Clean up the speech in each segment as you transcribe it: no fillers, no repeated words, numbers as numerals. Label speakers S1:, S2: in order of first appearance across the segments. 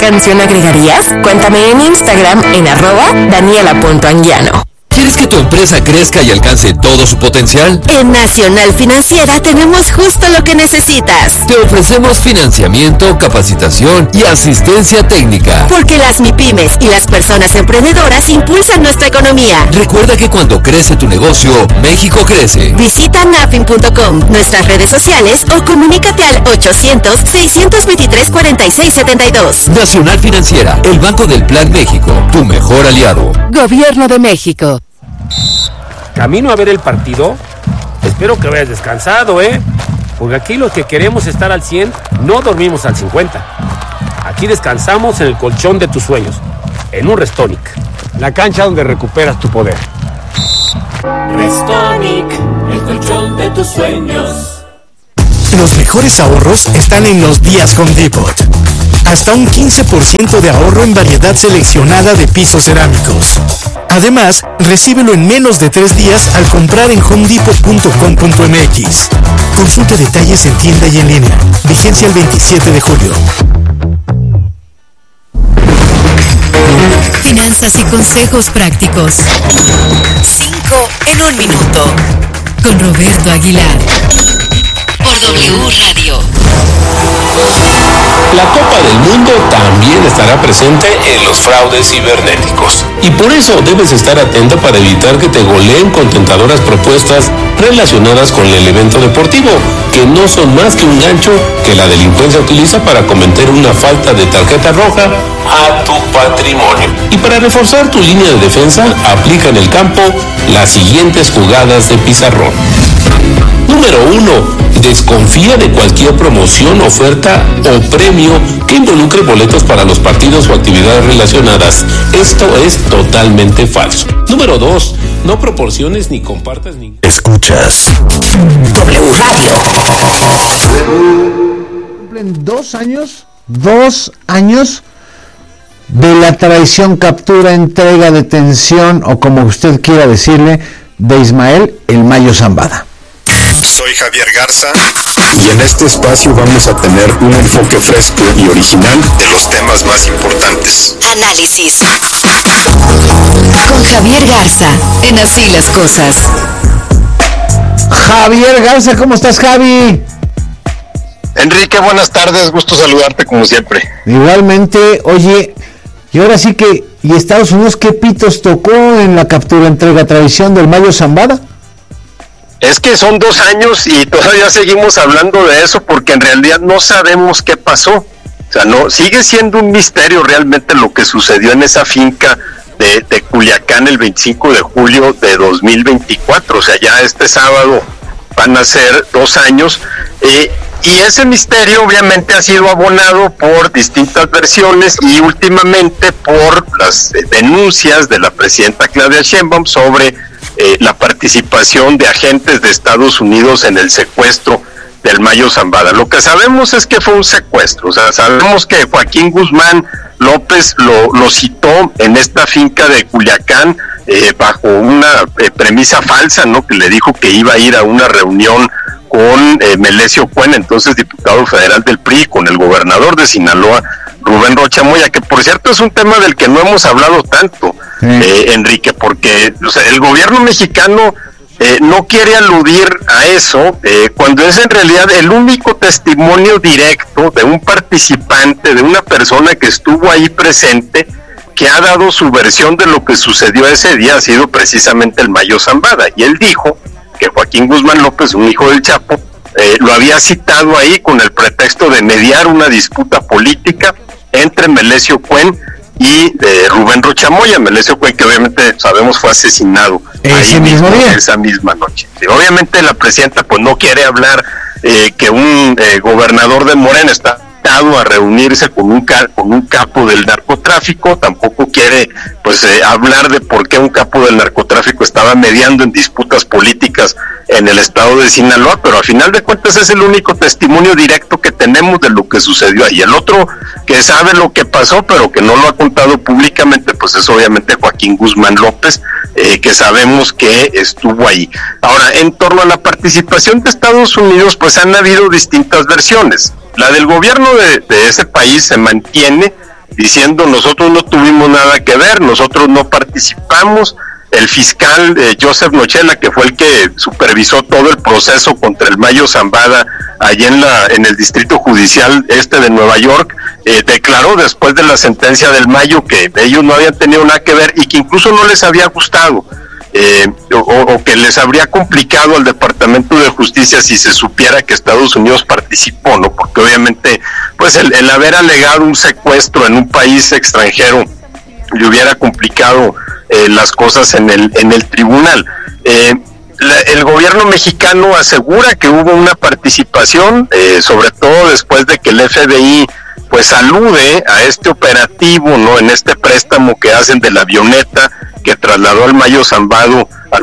S1: canción agregarías? Cuéntame en Instagram en @Daniela.Anguiano.
S2: ¿Quieres que tu empresa crezca y alcance todo su potencial?
S1: En Nacional Financiera tenemos justo lo que necesitas.
S2: Te ofrecemos financiamiento, capacitación y asistencia técnica.
S1: Porque las MIPYMES y las personas emprendedoras impulsan nuestra economía.
S2: Recuerda que cuando crece tu negocio, México crece.
S1: Visita nafin.com, nuestras redes sociales o comunícate al 800-623-4672.
S2: Nacional Financiera, el Banco del Plan México, tu mejor aliado.
S1: Gobierno de México.
S3: Camino a ver el partido. Espero que vayas descansado, porque aquí los que queremos estar al 100 no dormimos al 50. Aquí descansamos en el colchón de tus sueños, en un Restonic, la cancha donde recuperas tu poder.
S4: Restonic, el colchón de tus sueños.
S5: Los mejores ahorros están en los días Home Depot. Hasta un 15% de ahorro en variedad seleccionada de pisos cerámicos. Además, recíbelo en menos de 3 días al comprar en homedepot.com.mx. Consulte detalles en tienda y en línea. Vigencia el 27 de julio.
S6: Finanzas y consejos prácticos. 5 en 1 minuto. Con Roberto Aguilar. Por W Radio.
S7: La Copa del Mundo también estará presente en los fraudes cibernéticos. Y por eso debes estar atento para evitar que te goleen con tentadoras propuestas relacionadas con el evento deportivo, que no son más que un gancho que la delincuencia utiliza para cometer una falta de tarjeta roja a tu patrimonio. Y para reforzar tu línea de defensa, aplica en el campo las siguientes jugadas de pizarrón. Número 1. Desconfía de cualquier promoción, oferta o premio que involucre boletos para los partidos o actividades relacionadas. Esto es totalmente falso. Número 2. No proporciones ni compartas ni...
S5: Escuchas W Radio.
S8: Cumplen 2 años de la traición, captura, entrega, detención o como usted quiera decirle, de Ismael El Mayo Zambada.
S9: Soy Javier Garza y en este espacio vamos a tener un enfoque fresco y original de los temas más importantes.
S6: Análisis con Javier Garza en Así las Cosas.
S8: Javier Garza, ¿cómo estás, Javi?
S9: Enrique, buenas tardes, gusto saludarte como siempre.
S8: Igualmente, oye, y ahora sí que, ¿y Estados Unidos qué pitos tocó en la captura, entrega, traición del Mayo Zambada?
S9: Es que son 2 años y todavía seguimos hablando de eso porque en realidad no sabemos qué pasó. O sea, no, sigue siendo un misterio realmente lo que sucedió en esa finca de Culiacán el 25 de julio de 2024. O sea, ya este sábado van a ser 2 años. Y ese misterio obviamente ha sido abonado por distintas versiones y últimamente por las denuncias de la presidenta Claudia Sheinbaum sobre la participación de agentes de Estados Unidos en el secuestro del Mayo Zambada. Lo que sabemos es que fue un secuestro, o sea, sabemos que Joaquín Guzmán López lo citó en esta finca de Culiacán bajo una premisa falsa, ¿no? Que le dijo que iba a ir a una reunión con Melesio Cuen, entonces diputado federal del PRI, con el gobernador de Sinaloa, Rubén Rocha Moya, que por cierto es un tema del que no hemos hablado tanto, Enrique, porque o sea, el gobierno mexicano no quiere aludir a eso, cuando es en realidad el único testimonio directo de un participante, de una persona que estuvo ahí presente, que ha dado su versión de lo que sucedió ese día, ha sido precisamente el Mayo Zambada, y él dijo que Joaquín Guzmán López, un hijo del Chapo, lo había citado ahí con el pretexto de mediar una disputa política entre Melesio Cuen y Rubén Rocha Moya. Melesio Cuen, que obviamente sabemos fue asesinado ese mismo día, esa misma noche. Y obviamente la presidenta pues no quiere hablar que un gobernador de Morena está a reunirse con un capo del narcotráfico, tampoco quiere pues hablar de por qué un capo del narcotráfico estaba mediando en disputas políticas en el estado de Sinaloa, pero a final de cuentas es el único testimonio directo que tenemos de lo que sucedió ahí. El otro que sabe lo que pasó pero que no lo ha contado públicamente pues es obviamente Joaquín Guzmán López, que sabemos que estuvo ahí. Ahora, en torno a la participación de Estados Unidos pues han habido distintas versiones. La del gobierno de ese país se mantiene diciendo nosotros no tuvimos nada que ver, nosotros no participamos. El fiscal Joseph Nochela, que fue el que supervisó todo el proceso contra el Mayo Zambada allí en el Distrito Judicial de Nueva York, declaró después de la sentencia del Mayo que ellos no habían tenido nada que ver y que incluso no les había gustado, o que les habría complicado al Departamento de Justicia si se supiera que Estados Unidos participó, ¿no? Porque obviamente pues el haber alegado un secuestro en un país extranjero le hubiera complicado las cosas en el tribunal. El gobierno mexicano asegura que hubo una participación, sobre todo después de que el FBI pues alude a este operativo, ¿no? En este préstamo que hacen de la avioneta que trasladó al Mayo Zambada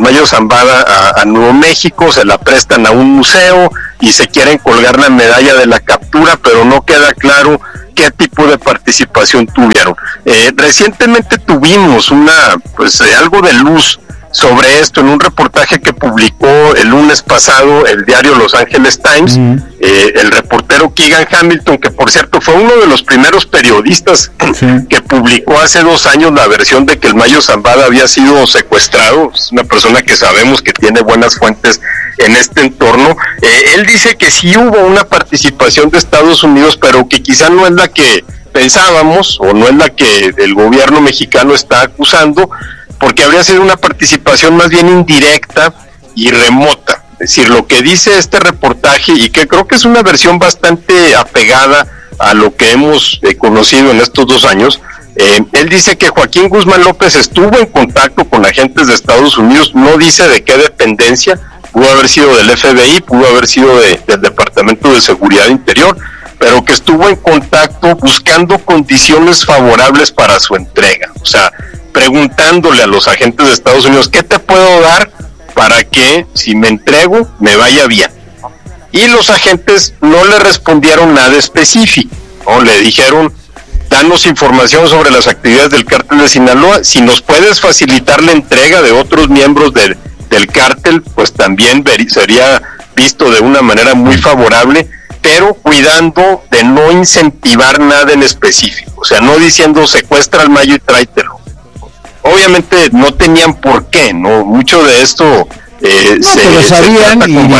S9: a Nuevo México, se la prestan a un museo y se quieren colgar la medalla de la captura, pero no queda claro qué tipo de participación tuvieron. Recientemente tuvimos algo de luz sobre esto en un reportaje que publicó el lunes pasado el diario Los Angeles Times, el reportero Keegan Hamilton, que por cierto fue uno de los primeros periodistas que publicó hace 2 años la versión de que el Mayo Zambada había sido secuestrado. Es una persona que sabemos que tiene buenas fuentes en este entorno. Él dice que sí hubo una participación de Estados Unidos, pero que quizá no es la que pensábamos, o no es la que el gobierno mexicano está acusando, porque habría sido una participación más bien indirecta y remota. Es decir, lo que dice este reportaje, y que creo que es una versión bastante apegada a lo que hemos conocido en estos 2 años, él dice que Joaquín Guzmán López estuvo en contacto con agentes de Estados Unidos, no dice de qué dependencia, pudo haber sido del FBI, pudo haber sido del Departamento de Seguridad Interior, pero que estuvo en contacto buscando condiciones favorables para su entrega. O sea, preguntándole a los agentes de Estados Unidos, ¿qué te puedo dar para que si me entrego me vaya bien? Y los agentes no le respondieron nada específico, ¿no? Le dijeron, danos información sobre las actividades del cártel de Sinaloa, si nos puedes facilitar la entrega de otros miembros del cártel, pues también sería visto de una manera muy favorable, pero cuidando de no incentivar nada en específico, o sea, no diciendo secuestra al Mayo y tráetelo. Obviamente no tenían por qué, ¿no? Mucho de esto
S8: lo sabían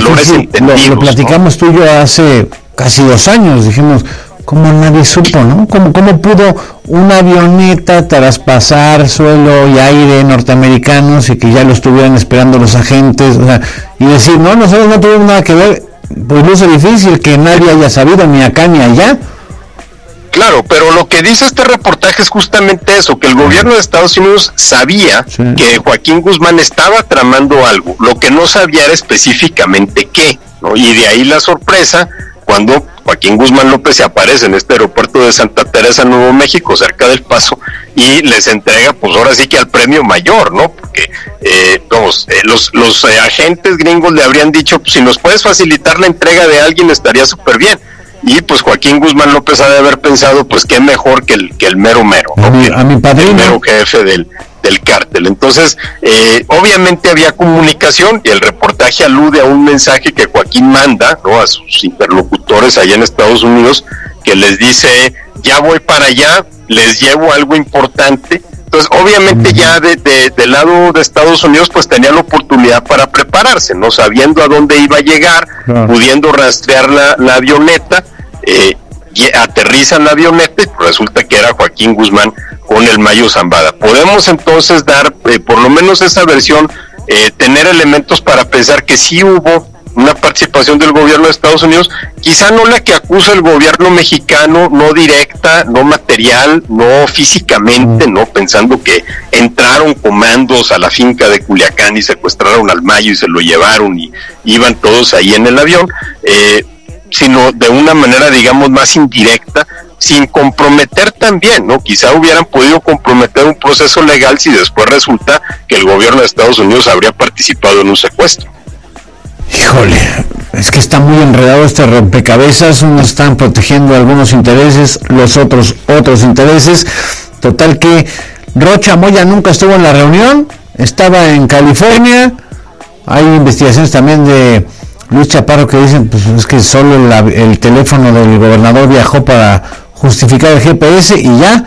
S8: y lo platicamos, ¿no? Tú y yo hace casi 2 años, dijimos, ¿cómo nadie supo, no? ¿Cómo pudo una avioneta traspasar suelo y aire norteamericanos y que ya lo estuvieran esperando los agentes? O sea, y decir, no, nosotros no tuvimos nada que ver, pues luce difícil que nadie haya sabido ni acá ni allá.
S9: Claro, pero lo que dice este reportaje es justamente eso, que el gobierno de Estados Unidos sabía que Joaquín Guzmán estaba tramando algo, lo que no sabía era específicamente qué, ¿no? Y de ahí la sorpresa cuando Joaquín Guzmán López se aparece en este aeropuerto de Santa Teresa, Nuevo México, cerca del Paso, y les entrega, pues ahora sí que al premio mayor, ¿no? Porque los agentes gringos le habrían dicho, pues, si nos puedes facilitar la entrega de alguien estaría súper bien. Y pues Joaquín Guzmán López ha de haber pensado, pues qué mejor que el mero, ¿no?
S8: A mi padrino.
S9: El mero jefe del cártel. Entonces, obviamente había comunicación, y el reportaje alude a un mensaje que Joaquín manda, ¿no?, a sus interlocutores allá en Estados Unidos, que les dice, ya voy para allá, les llevo algo importante. Entonces, obviamente ya del lado de Estados Unidos, pues tenía la oportunidad para prepararse, ¿no? Sabiendo a dónde iba a llegar, pudiendo rastrear la avioneta, aterrizan la avioneta y resulta que era Joaquín Guzmán con el Mayo Zambada. Podemos entonces dar, por lo menos esa versión, tener elementos para pensar que sí hubo una participación del gobierno de Estados Unidos, quizá no la que acusa el gobierno mexicano, no directa, no material, no físicamente, no pensando que entraron comandos a la finca de Culiacán y secuestraron al Mayo y se lo llevaron y iban todos ahí en el avión, sino de una manera, digamos, más indirecta, sin comprometer también, ¿no? Quizá hubieran podido comprometer un proceso legal si después resulta que el gobierno de Estados Unidos habría participado en un secuestro.
S8: Híjole, es que está muy enredado este rompecabezas, unos están protegiendo algunos intereses, los otros intereses. Total que Rocha Moya nunca estuvo en la reunión, estaba en California. Hay investigaciones también de Luis Chaparro que dicen, pues es que solo el teléfono del gobernador viajó para justificar el GPS y ya,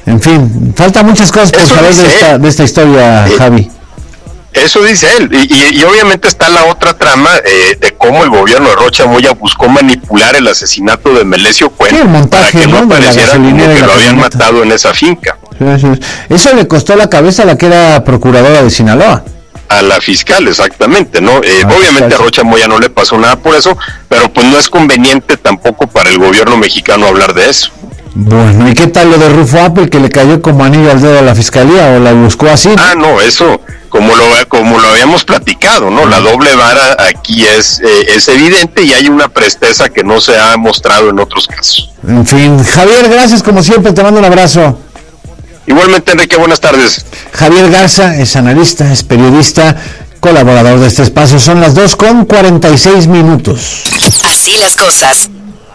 S8: En fin, faltan muchas cosas por saber de esta historia, Javi.
S9: Eso dice él, y obviamente está la otra trama de cómo el gobierno de Rocha Moya buscó manipular el asesinato de Melesio Cuen,
S8: el montaje,
S9: para que no pareciera como que lo habían matado en esa finca.
S8: Eso le costó la cabeza a la que era procuradora de Sinaloa.
S9: A la fiscal, exactamente, ¿no? Obviamente a Rocha Moya no le pasó nada por eso, pero pues no es conveniente tampoco para el gobierno mexicano hablar de eso.
S8: Bueno, ¿y qué tal lo de Rufo Apple, que le cayó como anillo al dedo a la fiscalía, o la buscó así?
S9: No, eso, como lo habíamos platicado, ¿no? La doble vara aquí es evidente, y hay una presteza que no se ha mostrado en otros casos.
S8: En fin, Javier, gracias como siempre, te mando un abrazo.
S9: Igualmente, Enrique, buenas tardes.
S8: Javier Garza es analista, es periodista, colaborador de este espacio. Son las 2:46.
S6: Así las cosas.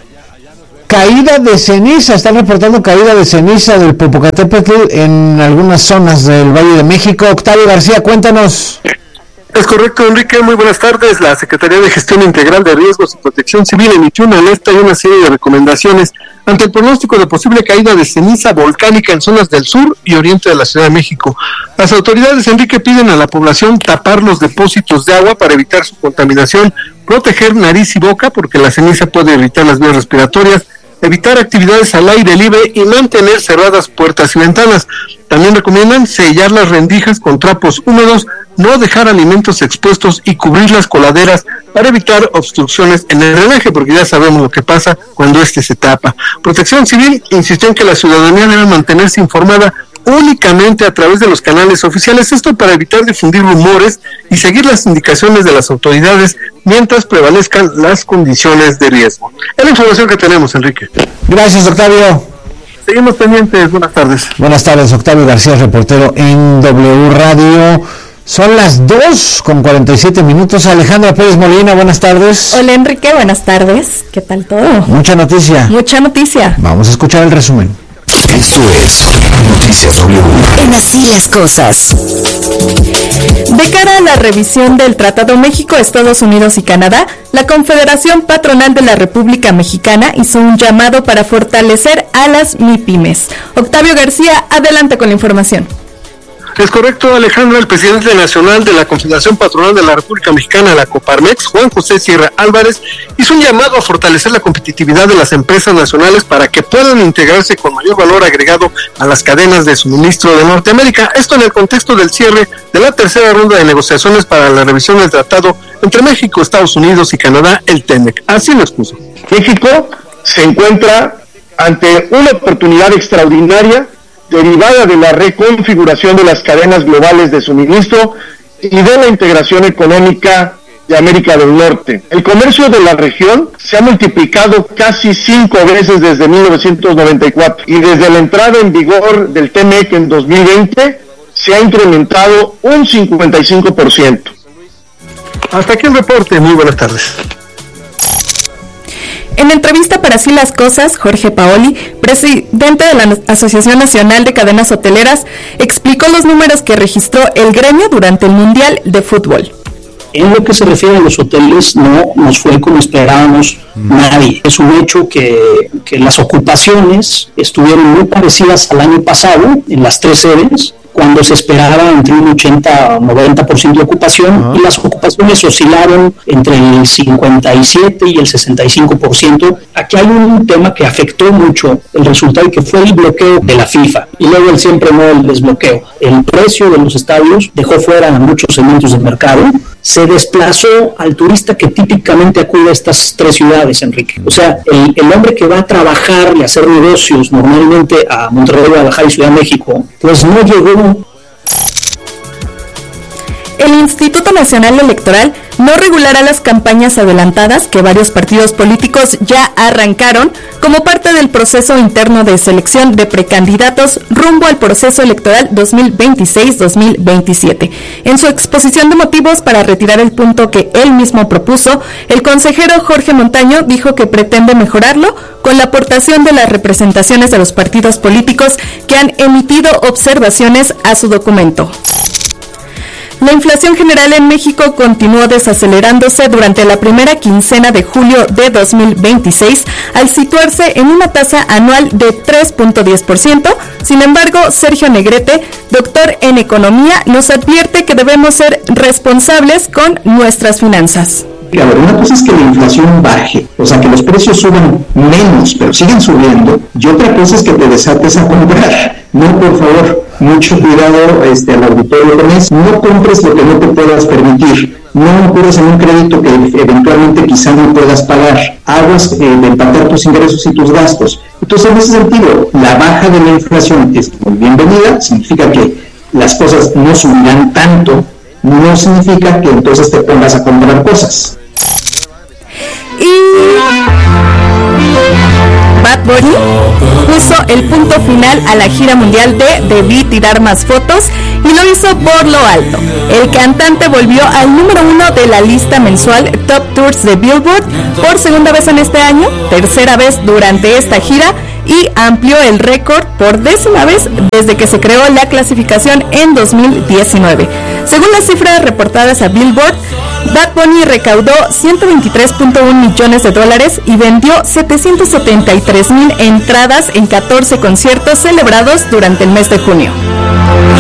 S8: Caída de ceniza, están reportando caída de ceniza del Popocatépetl en algunas zonas del Valle de México. Octavio García, cuéntanos.
S10: Es correcto, Enrique, muy buenas tardes. La Secretaría de Gestión Integral de Riesgos y Protección Civil emitió una alerta y una serie de recomendaciones ante el pronóstico de posible caída de ceniza volcánica en zonas del sur y oriente de la Ciudad de México. Las autoridades, Enrique, piden a la población tapar los depósitos de agua para evitar su contaminación, proteger nariz y boca porque la ceniza puede irritar las vías respiratorias, evitar actividades al aire libre y mantener cerradas puertas y ventanas. También recomiendan sellar las rendijas con trapos húmedos, no dejar alimentos expuestos y cubrir las coladeras para evitar obstrucciones en el drenaje, porque ya sabemos lo que pasa cuando se tapa. Protección Civil insistió en que la ciudadanía debe mantenerse informada únicamente a través de los canales oficiales, esto para evitar difundir rumores y seguir las indicaciones de las autoridades mientras prevalezcan las condiciones de riesgo. Es la información que tenemos, Enrique.
S8: Gracias, Octavio.
S10: Seguimos pendientes, buenas tardes.
S8: Buenas tardes, Octavio García, reportero en W Radio. Son las 2:47. Alejandra Pérez Molina, buenas tardes.
S11: Hola, Enrique, buenas tardes. ¿Qué tal todo?
S8: Mucha noticia. Vamos a escuchar el resumen.
S2: Esto es Noticias W.
S6: En Así las cosas.
S11: De cara a la revisión del Tratado México-Estados Unidos y Canadá, la Confederación Patronal de la República Mexicana hizo un llamado para fortalecer a las MIPYMES. Octavio García, adelante con la información.
S10: Es correcto, Alejandro. El presidente nacional de la Confederación Patronal de la República Mexicana, la Coparmex, Juan José Sierra Álvarez, hizo un llamado a fortalecer la competitividad de las empresas nacionales para que puedan integrarse con mayor valor agregado a las cadenas de suministro de Norteamérica. Esto en el contexto del cierre de la tercera ronda de negociaciones para la revisión del tratado entre México, Estados Unidos y Canadá, el TEMEC. Así lo expuso.
S12: México se encuentra ante una oportunidad extraordinaria derivada de la reconfiguración de las cadenas globales de suministro y de la integración económica de América del Norte. El comercio de la región se ha multiplicado casi 5 veces desde 1994 y desde la entrada en vigor del TEMEC en 2020 se ha incrementado un 55%.
S10: Hasta aquí el reporte. Muy buenas tardes.
S11: En entrevista para Así las cosas, Jorge Paoli, presidente de la Asociación Nacional de Cadenas Hoteleras, explicó los números que registró el gremio durante el Mundial de Fútbol.
S13: En lo que se refiere a los hoteles, no nos fue como esperábamos nadie. Es un hecho que las ocupaciones estuvieron muy parecidas al año pasado en las 3 sedes, cuando se esperaba entre un 80 o 90% de ocupación, y las ocupaciones oscilaron entre el 57 y el 65%. Aquí hay un tema que afectó mucho el resultado y que fue el bloqueo de la FIFA, y luego el siempre no el desbloqueo. El precio de los estadios dejó fuera a muchos segmentos del mercado, se desplazó al turista que típicamente acude a estas 3 ciudades, Enrique. O sea, el hombre que va a trabajar y hacer negocios normalmente a Monterrey, Guadalajara y Ciudad de México, pues no llegó.
S11: El Instituto Nacional Electoral no regulará las campañas adelantadas que varios partidos políticos ya arrancaron como parte del proceso interno de selección de precandidatos rumbo al proceso electoral 2026-2027. En su exposición de motivos para retirar el punto que él mismo propuso, el consejero Jorge Montaño dijo que pretende mejorarlo con la aportación de las representaciones de los partidos políticos que han emitido observaciones a su documento. La inflación general en México continuó desacelerándose durante la primera quincena de julio de 2026 al situarse en una tasa anual de 3.10%. Sin embargo, Sergio Negrete, doctor en economía, nos advierte que debemos ser responsables con nuestras finanzas.
S13: A ver, una cosa es que la inflación baje, o sea, que los precios suban menos, pero siguen subiendo, y otra cosa es que te desates a comprar. No, por favor, mucho cuidado al auditorio con eso. No compres lo que no te puedas permitir. No incurras en un crédito que eventualmente quizá no puedas pagar. Aguas de empatar tus ingresos y tus gastos. Entonces, en ese sentido, la baja de la inflación es muy bienvenida, significa que las cosas no subirán tanto, no significa que entonces te pongas a comprar cosas.
S11: Y Bad Bunny puso el punto final a la gira mundial de Debí Tirar Más Fotos y lo hizo por lo alto. El cantante volvió al número 1 de la lista mensual Top Tours de Billboard por segunda vez en este año, tercera vez durante esta gira, y amplió el récord por 10ª vez desde que se creó la clasificación en 2019. Según las cifras reportadas a Billboard, Bad Bunny recaudó $123.1 millones y vendió 773,000 entradas en 14 conciertos celebrados durante el mes de junio.